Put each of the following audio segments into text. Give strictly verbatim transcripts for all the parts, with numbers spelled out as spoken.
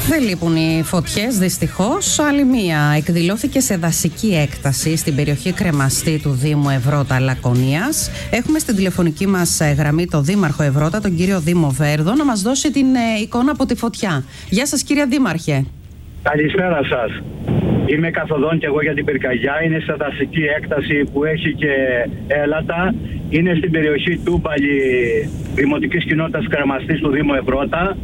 Δεν λείπουν οι φωτιές, δυστυχώς. Άλλη μία εκδηλώθηκε σε δασική έκταση στην περιοχή Κρεμαστή του Δήμου Ευρώτα Λακωνίας. Έχουμε στην τηλεφωνική μας γραμμή τον Δήμαρχο Ευρώτα, τον κύριο Δήμο Βέρδο, να μας δώσει την εικόνα από τη φωτιά. Γεια σας, κύριε Δήμαρχε. Καλησπέρα σας. Είμαι καθοδόν και εγώ για την πυρκαγιά. Είναι σε δασική έκταση που έχει και έλατα. Είναι στην περιοχή Τούμπαλη, Δημοτικής Κοινότητας Κρεμαστής του Δήμου Ευρώτα.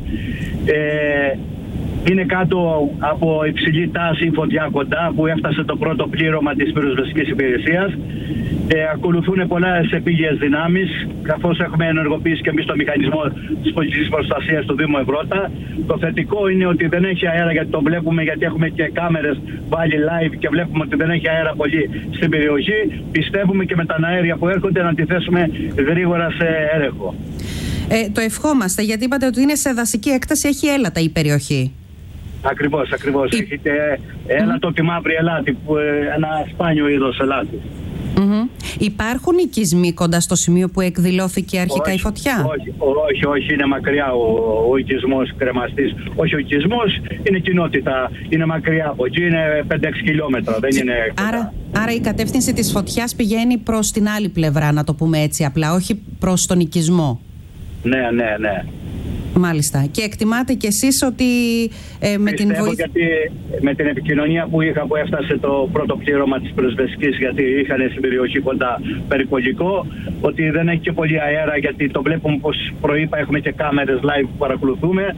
Ε, είναι κάτω από υψηλή τάση η φωτιά κοντά που έφτασε το πρώτο πλήρωμα της πυροσβεστικής υπηρεσίας. Ε, ακολουθούν πολλές επίγειες δυνάμεις, καθώς έχουμε ενεργοποιήσει και εμείς το μηχανισμό της πολιτικής προστασίας του Δήμου Ευρώτα. Το θετικό είναι ότι δεν έχει αέρα, γιατί το βλέπουμε, γιατί έχουμε και κάμερες βάλει live και βλέπουμε ότι δεν έχει αέρα πολύ στην περιοχή. Πιστεύουμε και με τα αέρια που έρχονται να τη θέσουμε γρήγορα σε έλεγχο. Ε, το ευχόμαστε, γιατί είπατε ότι είναι σε δασική έκταση, έχει έλατα η περιοχή. Ακριβώς, ακριβώς. Η... Έχετε έλατο mm-hmm. τη μαύρη ελάτη, που, ένα σπάνιο είδος ελάτη. Mm-hmm. Υπάρχουν οικισμοί κοντά στο σημείο που εκδηλώθηκε αρχικά όχι, η φωτιά? Όχι, όχι, όχι, είναι μακριά ο, ο οικισμός Κρεμαστής. Όχι ο οικισμός, είναι κοινότητα, είναι μακριά από εκεί, είναι πέντε έξι χιλιόμετρα, δεν είναι άρα, άρα η κατεύθυνση της φωτιάς πηγαίνει προς την άλλη πλευρά, να το πούμε έτσι απλά, όχι προς τον οικισμό. Ναι, ναι, ναι. Μάλιστα. Και εκτιμάτε κι εσείς ότι ε, με την βοήθεια... γιατί με την επικοινωνία που είχα, που έφτασε το πρώτο πλήρωμα της πυροσβεστικής, γιατί είχαν στην περιοχή κοντά περιπολικό, ότι δεν έχει και πολύ αέρα, γιατί το βλέπουμε, όπως προείπα, έχουμε και κάμερες live που παρακολουθούμε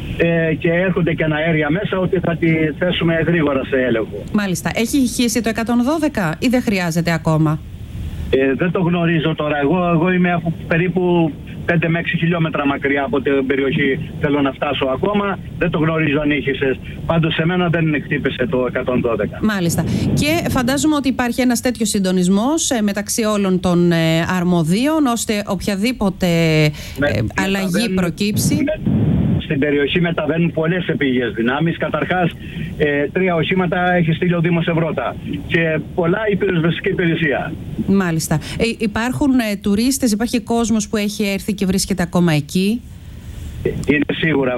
ε, και έρχονται και αέρια μέσα, ότι θα τη θέσουμε γρήγορα σε έλεγχο. Μάλιστα. Έχει χύσει το εκατόν δώδεκα ή δεν χρειάζεται ακόμα? Ε, δεν το γνωρίζω τώρα. Εγώ, εγώ είμαι από περίπου πέντε με έξι χιλιόμετρα μακριά από την περιοχή, θέλω να φτάσω ακόμα. Δεν το γνωρίζω αν ήχησες. Πάντως σε μένα δεν χτύπησε το εκατόν δώδεκα. Μάλιστα. Και φαντάζομαι ότι υπάρχει ένας τέτοιος συντονισμός ε, μεταξύ όλων των ε, αρμοδίων, ώστε οποιαδήποτε με, ε, αλλαγή προκύψει. Με, στην περιοχή μεταβαίνουν πολλές επίγειες δυνάμεις. Καταρχάς, ε, τρία οχήματα έχει στείλει ο Δήμος Ευρώτα και πολλά η πυροσβεστική υπηρεσία. Μάλιστα. Ε, υπάρχουν ε, τουρίστες, υπάρχει κόσμος που έχει έρθει και βρίσκεται ακόμα εκεί? Είναι σίγουρα.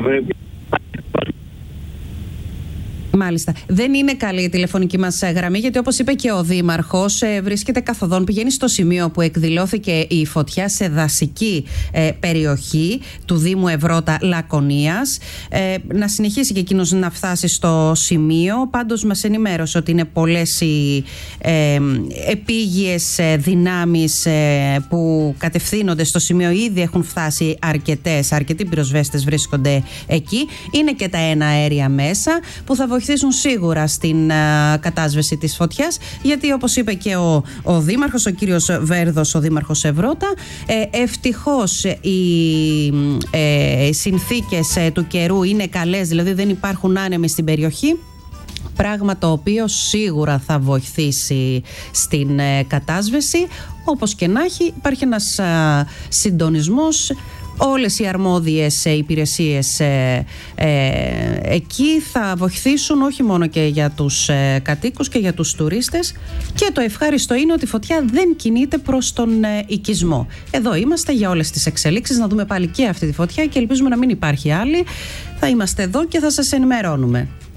Μάλιστα. Δεν είναι καλή η τηλεφωνική μας γραμμή, γιατί όπως είπε και ο Δήμαρχος, ε, βρίσκεται καθοδόν, πηγαίνει στο σημείο που εκδηλώθηκε η φωτιά σε δασική ε, περιοχή του Δήμου Ευρώτα Λακωνίας. Ε, να συνεχίσει και εκείνος να φτάσει στο σημείο. Πάντως μας ενημέρωσε ότι είναι πολλές οι ε, επίγειες δυνάμεις ε, που κατευθύνονται στο σημείο. Ήδη έχουν φτάσει αρκετές, αρκετοί πυροσβέστες βρίσκονται εκεί. Είναι και τα εναέρια μέσα που θα βοηθήσουν σίγουρα στην uh, κατάσβεση της φωτιάς, γιατί όπως είπε και ο, ο Δήμαρχος, ο κύριος Βέρδος, ο Δήμαρχος Ευρώτα, ε, ευτυχώς οι ε, συνθήκες ε, του καιρού είναι καλές, δηλαδή δεν υπάρχουν άνεμοι στην περιοχή, πράγμα το οποίο σίγουρα θα βοηθήσει στην ε, κατάσβεση. Όπως και να έχει, υπάρχει ένας ε, συντονισμός. Όλες οι αρμόδιες υπηρεσίες ε, ε, εκεί θα βοηθήσουν, όχι μόνο και για τους ε, κατοίκους και για τους τουρίστες. Και το ευχάριστο είναι ότι η φωτιά δεν κινείται προς τον ε, οικισμό. Εδώ είμαστε για όλες τις εξελίξεις, να δούμε πάλι και αυτή τη φωτιά και ελπίζουμε να μην υπάρχει άλλη. Θα είμαστε εδώ και θα σας ενημερώνουμε.